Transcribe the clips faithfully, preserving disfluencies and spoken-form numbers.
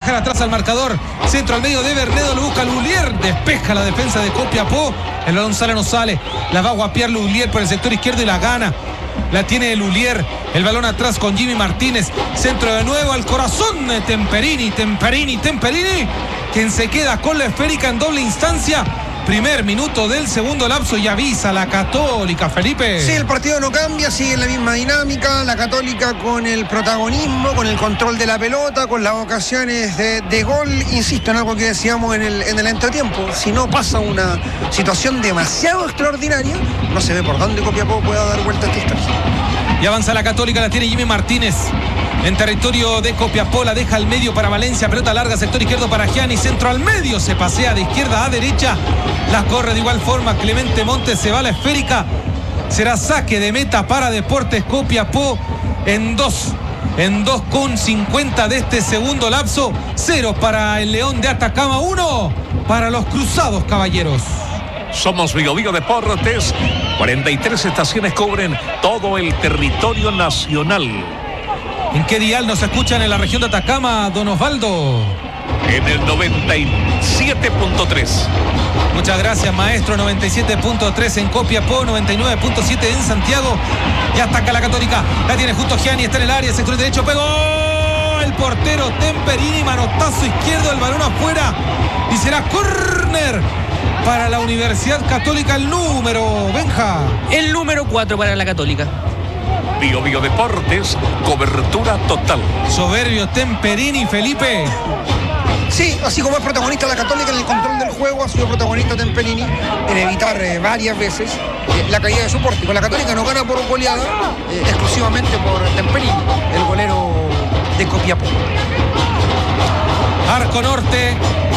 despejar atrás al marcador. Centro al medio de Bernedo, lo busca Lullier. Despeja la defensa de Copiapó. El balón sale, no sale. La va a guapear Lullier por el sector izquierdo y la gana. La tiene Lullier. El balón atrás con Jimmy Martínez. Centro de nuevo al corazón de Temperini. Temperini, Temperini. Quien se queda con la esférica en doble instancia. Primer minuto del segundo lapso y avisa la Católica, Felipe. Sí, el partido no cambia, sigue en la misma dinámica. La Católica con el protagonismo, con el control de la pelota, con las ocasiones de, de gol. Insisto en algo que decíamos en el, en el entretiempo. Si no pasa una situación demasiado extraordinaria, no se ve por dónde Copiapó pueda dar vuelta a esta instancia. Y avanza la Católica, la tiene Jimmy Martínez. En territorio de Copiapó, la deja al medio para Valencia, pelota larga, sector izquierdo para Gianni, centro al medio, se pasea de izquierda a derecha, la corre de igual forma Clemente Montes, se va a la esférica, será saque de meta para Deportes Copiapó en dos, en dos con cincuenta de este segundo lapso, cero para el León de Atacama, uno para los Cruzados, caballeros. Somos Bio Bio Deportes, cuarenta y tres estaciones cubren todo el territorio nacional. ¿En qué dial nos escuchan en la región de Atacama, don Osvaldo? En el noventa y siete punto tres. Muchas gracias, maestro. noventa y siete punto tres en Copiapó, noventa y nueve punto siete en Santiago. Ya ataca la Católica. La tiene justo Gianni, está en el área, sector derecho, pegó el portero Temperini, manotazo izquierdo, el balón afuera y será córner para la Universidad Católica. El número, Benja. El número cuatro para la Católica. Bio Bio Deportes, cobertura total. Soberbio Temperini, Felipe. Sí, así como es protagonista la Católica en el control del juego, ha sido protagonista Temperini en evitar eh, varias veces eh, la caída de su pórtico. La Católica no gana por goleada, eh, exclusivamente por Temperini, el golero de Copiapó. Arco norte,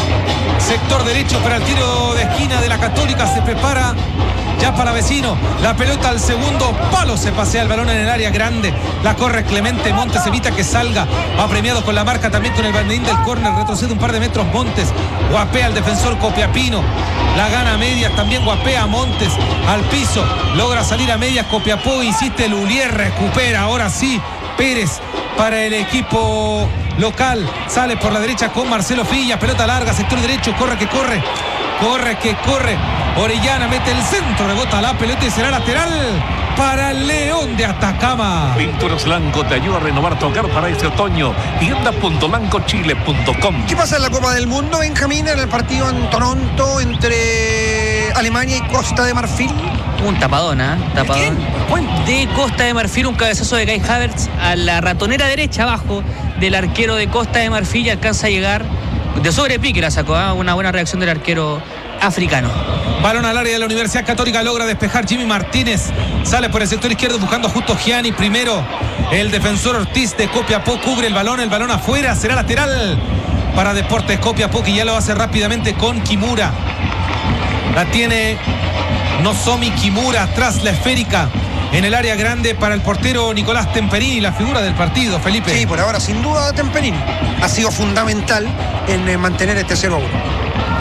sector derecho para el tiro de esquina de la Católica, se prepara ya para Vecino, la pelota al segundo palo, se pasea el balón en el área grande, la corre Clemente Montes, evita que salga, va premiado con la marca también con el banderín del córner, retrocede un par de metros Montes, guapea al defensor Copiapino, la gana a medias, también guapea a Montes, al piso, logra salir a medias Copiapó, insiste Lullier, recupera, ahora sí, Pérez para el equipo local, sale por la derecha con Marcelo Filla, pelota larga, sector derecho, corre que corre, corre que corre, Orellana mete el centro, rebota la pelota y será lateral para el León de Atacama. Pinturas Blanco te ayuda a renovar tu hogar para este otoño. tienda punto blanco chile punto com. ¿Qué pasa en la Copa del Mundo, Benjamín, en el partido en Toronto entre Alemania y Costa de Marfil? Un tapadón, ¿eh? Tapadón. De Costa de Marfil, un cabezazo de Kai Havertz a la ratonera derecha abajo del arquero de Costa de Marfil y alcanza a llegar de sobrepique, la sacó, ¿eh? Una buena reacción del arquero africano. Balón al área de la Universidad Católica, logra despejar Jimmy Martínez, sale por el sector izquierdo buscando justo Gianni, primero el defensor Ortiz de Copiapó cubre el balón, el balón afuera, será lateral para Deportes Copiapó, que ya lo hace rápidamente con Kimura, la tiene Nozomi Kimura, tras la esférica en el área grande para el portero Nicolás Temperini, la figura del partido, Felipe. Sí, por ahora sin duda Temperini ha sido fundamental en eh, mantener este cero a uno.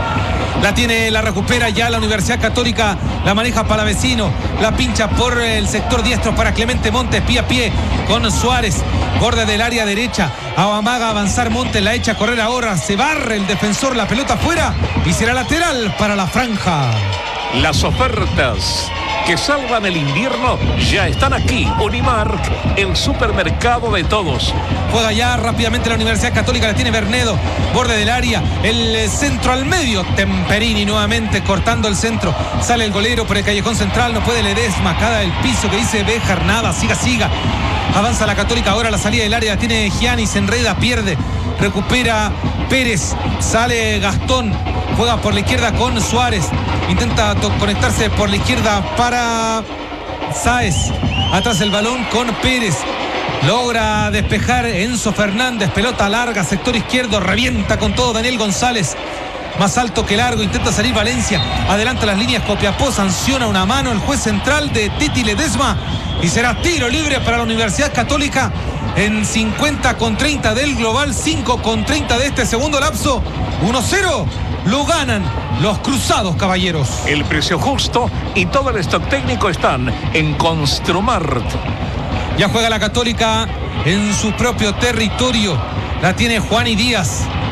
La tiene, la recupera ya la Universidad Católica, la maneja Palavecino, la pincha por el sector diestro para Clemente Montes, pie a pie con Suárez, borde del área derecha, amaga avanzar Montes, la echa a correr ahora, se barre el defensor, la pelota afuera y será lateral para la franja. Las ofertas que salvan el invierno ya están aquí. Unimark, el supermercado de todos. Juega ya rápidamente la Universidad Católica, la tiene Bernedo, borde del área, el centro al medio, Temperini nuevamente cortando el centro, sale el golero por el callejón central, no puede Ledesma, cada el piso que dice Béjar, nada, siga, siga. Avanza la Católica, ahora la salida del área, la tiene Gianni, se enreda, pierde, recupera Pérez, sale Gastón, juega por la izquierda con Suárez, intenta conectarse por la izquierda para Sáez, atrás el balón con Pérez, logra despejar Enzo Fernández, pelota larga, sector izquierdo, revienta con todo Daniel González, más alto que largo, intenta salir Valencia, adelanta las líneas Copiapó, sanciona una mano el juez central de Titi Ledesma y será tiro libre para la Universidad Católica en cincuenta con treinta del global, cinco con treinta de este segundo lapso, uno cero, lo ganan los Cruzados, caballeros. El precio justo y todo el stock técnico están en Construmart. Ya juega la Católica en su propio territorio, la tiene Juani Díaz,